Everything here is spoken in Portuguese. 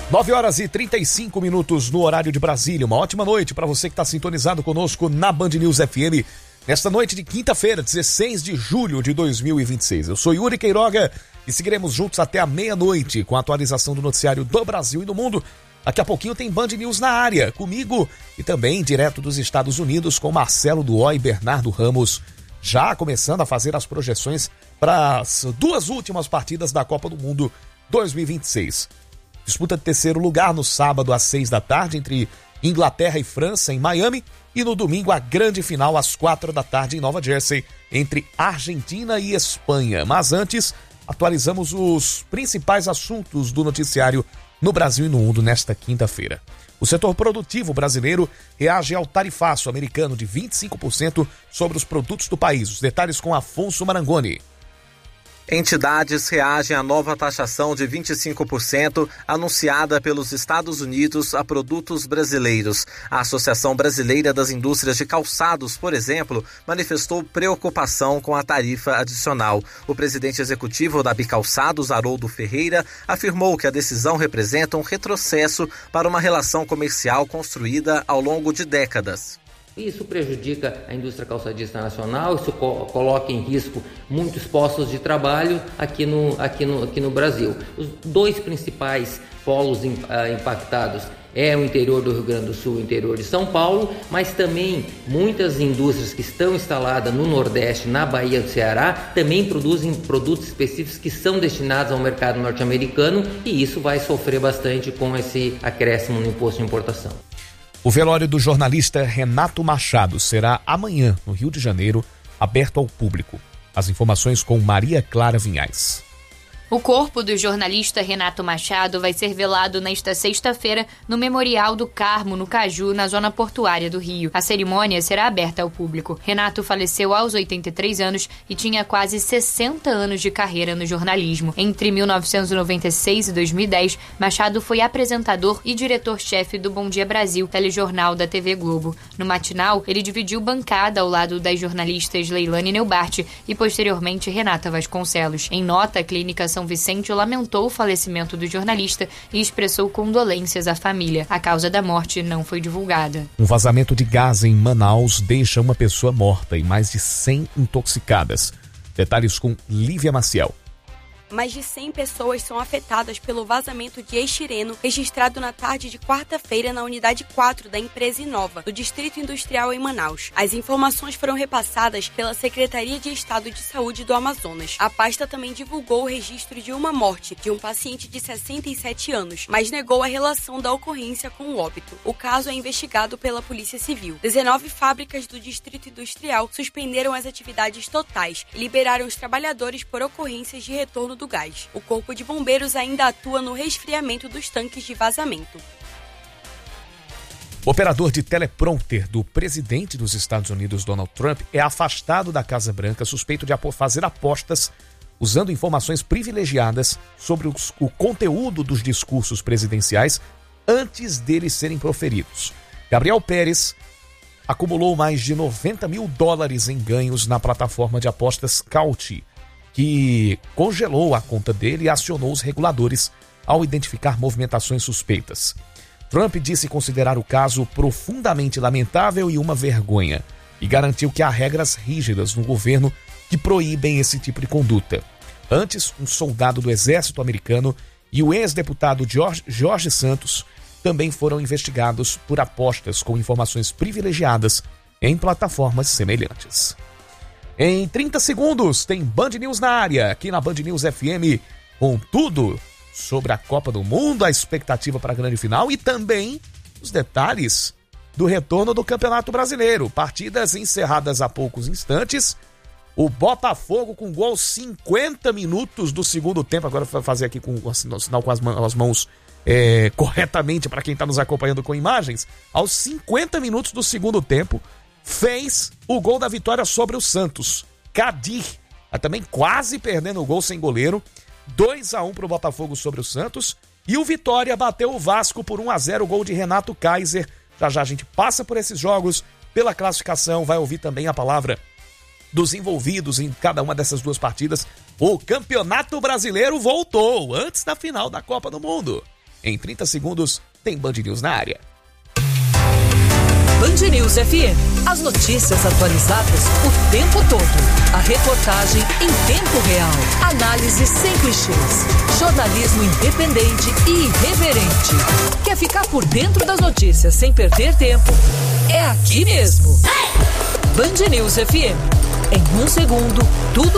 9h35 no horário de Brasília. Uma ótima noite para você que está sintonizado conosco na Band News FM. Nesta noite de quinta-feira, 16 de julho de 2026. Eu sou Yuri Queiroga e seguiremos juntos até a meia-noite com a atualização do noticiário do Brasil e do mundo. Daqui a pouquinho tem Band News na área, comigo e também direto dos Estados Unidos com Marcelo Duó e Bernardo Ramos, já começando a fazer as projeções para as duas últimas partidas da Copa do Mundo 2026. Disputa de terceiro lugar no sábado às 6 da tarde entre Inglaterra e França em Miami e no domingo a grande final às 4 da tarde em Nova Jersey entre Argentina e Espanha. Mas antes, atualizamos os principais assuntos do noticiário no Brasil e no mundo nesta quinta-feira. O setor produtivo brasileiro reage ao tarifaço americano de 25% sobre os produtos do país. Os detalhes com Afonso Marangoni. Entidades reagem à nova taxação de 25% anunciada pelos Estados Unidos a produtos brasileiros. A Associação Brasileira das Indústrias de Calçados, por exemplo, manifestou preocupação com a tarifa adicional. O presidente executivo da Bicalçados, Haroldo Ferreira, afirmou que a decisão representa um retrocesso para uma relação comercial construída ao longo de décadas. Isso prejudica a indústria calçadista nacional, isso coloca em risco muitos postos de trabalho aqui no Brasil. Os dois principais polos impactados é o interior do Rio Grande do Sul e o interior de São Paulo, mas também muitas indústrias que estão instaladas no Nordeste, na Bahia do Ceará, também produzem produtos específicos que são destinados ao mercado norte-americano e isso vai sofrer bastante com esse acréscimo no imposto de importação. O velório do jornalista Renato Machado será amanhã, no Rio de Janeiro, aberto ao público. As informações com Maria Clara Vinhais. O corpo do jornalista Renato Machado vai ser velado nesta sexta-feira no Memorial do Carmo, no Caju, na zona portuária do Rio. A cerimônia será aberta ao público. Renato faleceu aos 83 anos e tinha quase 60 anos de carreira no jornalismo. Entre 1996 e 2010, Machado foi apresentador e diretor-chefe do Bom Dia Brasil, telejornal da TV Globo. No matinal, ele dividiu bancada ao lado das jornalistas Leilane Neubart e, posteriormente, Renata Vasconcelos. Em nota, a Clínica São Vicente lamentou o falecimento do jornalista e expressou condolências à família. A causa da morte não foi divulgada. Um vazamento de gás em Manaus deixa uma pessoa morta e mais de 100 intoxicadas. Detalhes com Lívia Maciel. Mais de 100 pessoas são afetadas pelo vazamento de estireno registrado na tarde de quarta-feira na unidade 4 da empresa Inova, do Distrito Industrial em Manaus. As informações foram repassadas pela Secretaria de Estado de Saúde do Amazonas. A pasta também divulgou o registro de uma morte de um paciente de 67 anos, mas negou a relação da ocorrência com o óbito. O caso é investigado pela Polícia Civil. 19 fábricas do Distrito Industrial suspenderam as atividades totais e liberaram os trabalhadores por ocorrências de retorno do gás. O Corpo de Bombeiros ainda atua no resfriamento dos tanques de vazamento. O operador de teleprompter do presidente dos Estados Unidos, Donald Trump, é afastado da Casa Branca suspeito de fazer apostas usando informações privilegiadas sobre o conteúdo dos discursos presidenciais antes deles serem proferidos. Gabriel Pérez acumulou mais de $90 mil em ganhos na plataforma de apostas Kalshi, que congelou a conta dele e acionou os reguladores ao identificar movimentações suspeitas. Trump disse considerar o caso profundamente lamentável e uma vergonha e garantiu que há regras rígidas no governo que proíbem esse tipo de conduta. Antes, um soldado do exército americano e o ex-deputado Jorge Santos também foram investigados por apostas com informações privilegiadas em plataformas semelhantes. Em 30 segundos tem Band News na área, aqui na Band News FM, com tudo sobre a Copa do Mundo, a expectativa para a grande final e também os detalhes do retorno do Campeonato Brasileiro. Partidas encerradas há poucos instantes. O Botafogo com gol aos 50 minutos do segundo tempo. Agora vou fazer aqui com o sinal com as mãos corretamente para quem está nos acompanhando com imagens. Aos 50 minutos do segundo tempo, fez o gol da vitória sobre o Santos. Kadir, também quase perdendo o gol sem goleiro. 2-1 para o Botafogo sobre o Santos. E o Vitória bateu o Vasco por 1-0, o gol de Renato Kaiser. Já a gente passa por esses jogos, pela classificação, vai ouvir também a palavra dos envolvidos em cada uma dessas duas partidas. O Campeonato Brasileiro voltou antes da final da Copa do Mundo. Em 30 segundos, tem Band News na área. Band News FM. As notícias atualizadas o tempo todo. A reportagem em tempo real. Análise sem clichês. Jornalismo independente e irreverente. Quer ficar por dentro das notícias sem perder tempo? É aqui mesmo. Band News FM. Em um segundo, tudo